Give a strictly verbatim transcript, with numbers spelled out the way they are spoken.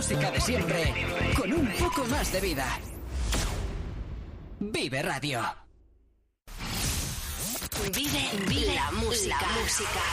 música de siempre, con un poco más de vida. Vive Radio. Vive, vive la música. La música.